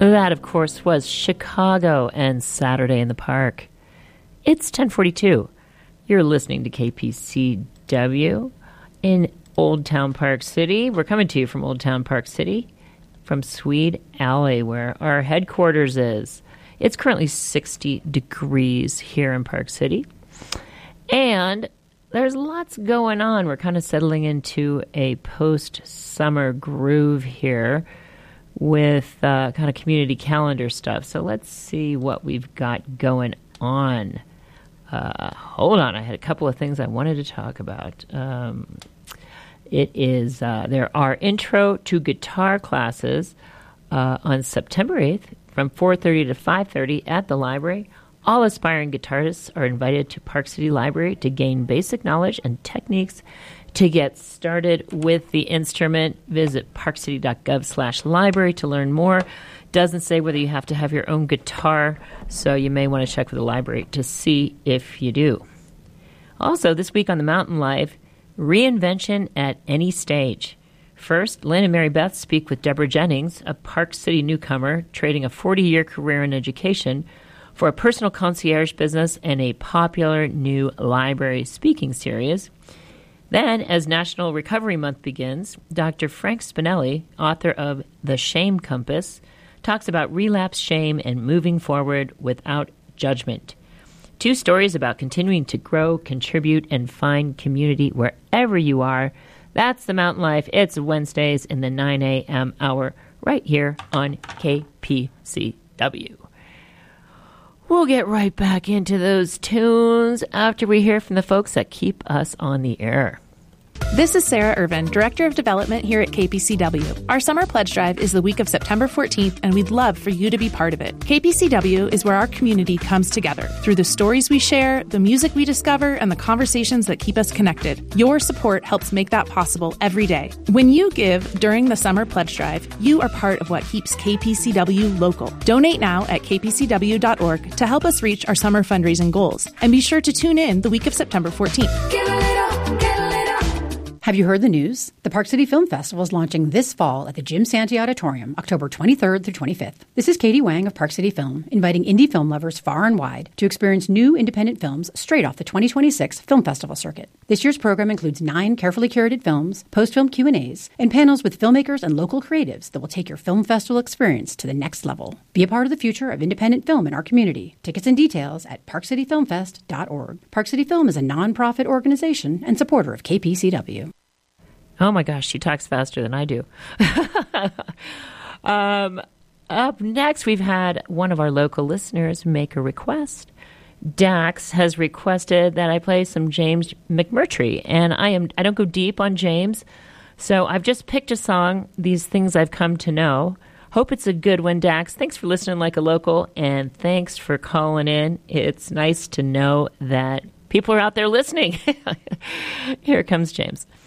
That, of course, was Chicago and Saturday in the Park. It's 10:42. You're listening to KPCW in Old Town Park City. We're coming to you from Old Town Park City, from Swede Alley, where our headquarters is. It's currently 60 degrees here in Park City. And there's lots going on. We're kind of settling into a post-summer groove here with kind of community calendar stuff. So let's see what we've got going on. Hold on. I had a couple of things I wanted to talk about. There are intro to guitar classes on September 8th from 4:30 to 5:30 at the library. All aspiring guitarists are invited to Park City Library to gain basic knowledge and techniques to get started with the instrument. Visit parkcity.gov/library to learn more. Doesn't say whether you have to have your own guitar, so you may want to check with the library to see if you do. Also, this week on The Mountain Life, reinvention at any stage. First, Lynn and Mary Beth speak with Deborah Jennings, a Park City newcomer trading a 40-year career in education for a personal concierge business and a popular new library speaking series. Then, as National Recovery Month begins, Dr. Frank Spinelli, author of The Shame Compass, talks about relapse shame and moving forward without judgment. 2 stories about continuing to grow, contribute, and find community wherever you are. That's The Mountain Life. It's Wednesdays in the 9 a.m. hour right here on KPCW. We'll get right back into those tunes after we hear from the folks that keep us on the air. This is Sarah Irvin, Director of Development here at KPCW. Our summer pledge drive is the week of September 14th, and we'd love for you to be part of it. KPCW is where our community comes together through the stories we share, the music we discover, and the conversations that keep us connected. Your support helps make that possible every day. When you give during the summer pledge drive, you are part of what keeps KPCW local. Donate now at kpcw.org to help us reach our summer fundraising goals. And be sure to tune in the week of September 14th. Give a little, get a little. Have you heard the news? The Park City Film Festival is launching this fall at the Jim Santee Auditorium, October 23rd through 25th. This is Katie Wang of Park City Film, inviting indie film lovers far and wide to experience new independent films straight off the 2026 Film Festival circuit. This year's program includes 9 carefully curated films, post-film Q&As, and panels with filmmakers and local creatives that will take your film festival experience to the next level. Be a part of the future of independent film in our community. Tickets and details at parkcityfilmfest.org. Park City Film is a nonprofit organization and supporter of KPCW. Oh my gosh, she talks faster than I do. Up next, we've had one of our local listeners make a request. Dax has requested that I play some James McMurtry, and I don't go deep on James, so I've just picked a song, These Things I've Come to Know. Hope it's a good one, Dax. Thanks for listening like a local, and thanks for calling in. It's nice to know that people are out there listening. Here comes James.